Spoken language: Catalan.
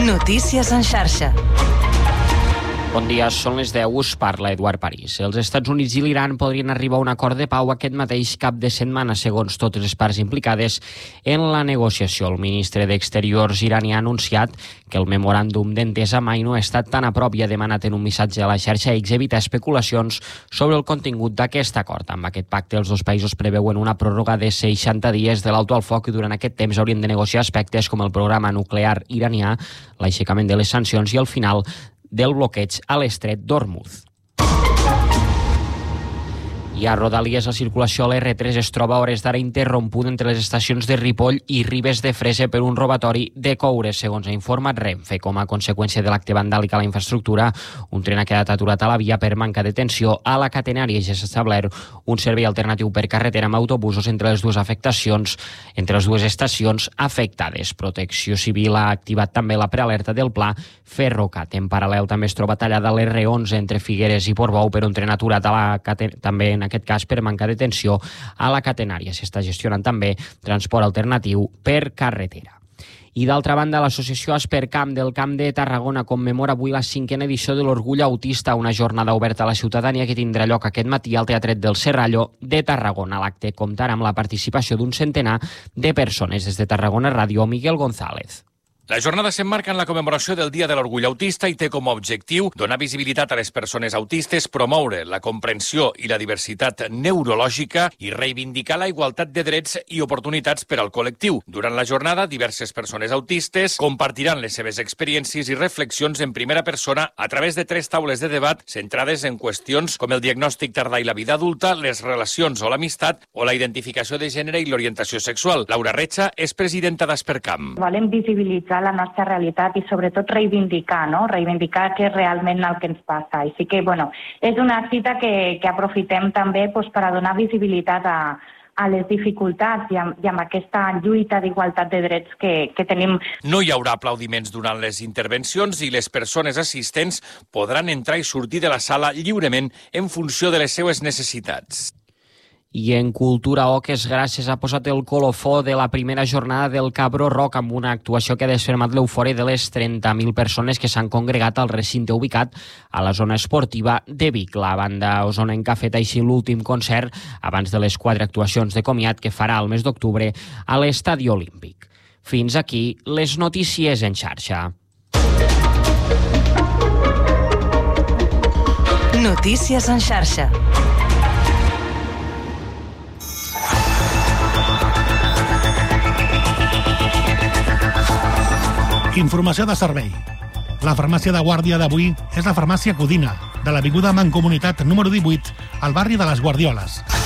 Notícies en xarxa. Bon dia, són les 10, us parla Eduard París. Els Estats Units i l'Iran podrien arribar a un acord de pau aquest mateix cap de setmana, segons totes les parts implicades en la negociació. El ministre d'Exteriors iranià ha anunciat que el memoràndum d'entesa mai no ha estat tan a prop i ha demanat en un missatge a la xarxa X evitar especulacions sobre el contingut d'aquest acord. Amb aquest pacte, els dos països preveuen una pròrroga de 60 dies de l'alto al foc i durant aquest temps haurien de negociar aspectes com el programa nuclear iranià, l'aixecament de les sancions i el final del bloqueig a l'estret d'Hormuz. I a Rodalies, la circulació a l'R3 es troba a hores d'ara interrompuda entre les estacions de Ripoll i Ribes de Freser per un robatori de coure, segons ha informat Renfe. Com a conseqüència de l'acte vandàlic a la infraestructura, un tren ha quedat aturat a la via per manca de tensió. A la catenària ja s'ha establert un servei alternatiu per carretera amb autobusos entre les dues estacions afectades. Protecció Civil ha activat també la prealerta del pla Ferrocat. En paral·lel també es troba tallada l'R11 entre Figueres i Portbou per un tren aturat també en aquest cas per manca de tensió a la catenària. S'està gestionant també transport alternatiu per carretera. I d'altra banda, l'associació Aspercam del Camp de Tarragona commemora avui la 5a edició de l'Orgull Autista, una jornada oberta a la ciutadania que tindrà lloc aquest matí al Teatret del Serrallo de Tarragona. L'acte comptarà amb la participació d'un centenar de persones. Des de Tarragona Ràdio, Miguel González. La jornada s'emmarca en la commemoració del Dia de l'Orgull Autista i té com a objectiu donar visibilitat a les persones autistes, promoure la comprensió i la diversitat neurològica i reivindicar la igualtat de drets i oportunitats per al col·lectiu. Durant la jornada, diverses persones autistes compartiran les seves experiències i reflexions en primera persona a través de 3 taules de debat centrades en qüestions com el diagnòstic tardà i la vida adulta, les relacions o l'amistat o la identificació de gènere i l'orientació sexual. Laura Retxa és presidenta d'Aspercam. Volem visibilitzar la nostra realitat i sobretot reivindicar, no? Reivindicar què és realment el que ens passa. Així que, és una cita que aprofitem també per a donar visibilitat a les dificultats i amb aquesta lluita d'igualtat de drets que tenim. No hi haurà aplaudiments durant les intervencions i les persones assistents podran entrar i sortir de la sala lliurement en funció de les seues necessitats. I en Cultura Oques Gràcies ha posat el colofó de la primera jornada del Cabró Rock amb una actuació que ha desfermat l'eufòria de les 30.000 persones que s'han congregat al recinte ubicat a la zona esportiva de Vic. La banda osonenca ha fet així l'últim concert abans de les 4 actuacions de comiat que farà el mes d'octubre a l'Estadi Olímpic. Fins aquí les notícies en xarxa. Notícies en xarxa. Informació de servei. La farmàcia de guàrdia d'avui és la farmàcia Codina, de l'avinguda Mancomunitat número 18, al barri de les Guardioles.